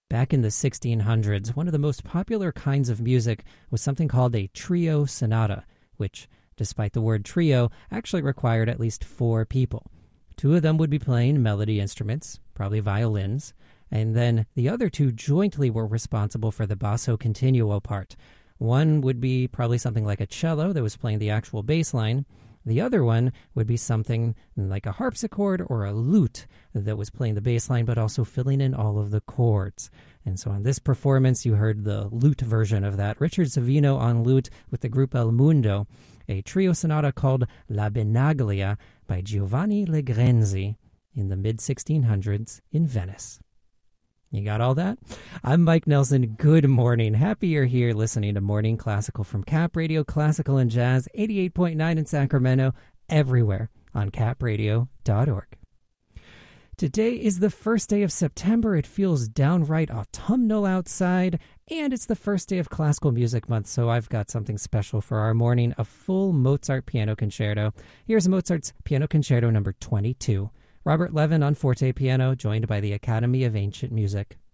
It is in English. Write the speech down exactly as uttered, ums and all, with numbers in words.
Back in the sixteen hundreds, one of the most popular kinds of music was something called a trio sonata, which, despite the word trio, actually required at least four people. Two of them would be playing melody instruments, probably violins, and then the other two jointly were responsible for the basso continuo part. One would be probably something like a cello that was playing the actual bass line. The other one would be something like a harpsichord or a lute that was playing the bass line but also filling in all of the chords. And so on this performance, you heard the lute version of that. Richard Savino on lute with the group El Mundo, a trio sonata called La Benaglia by Giovanni Legrenzi in the mid sixteen hundreds in Venice. You got all that? I'm Mike Nelson. Good morning. Happy you're here listening to Morning Classical from Cap Radio Classical and Jazz, eighty-eight point nine in Sacramento, everywhere on cap radio dot org. Today is the first day of September. It feels downright autumnal outside, and it's the first day of Classical Music Month, so I've got something special for our morning, a full Mozart piano concerto. Here's Mozart's Piano Concerto number twenty-two. Robert Levin on forte piano, joined by the Academy of Ancient Music.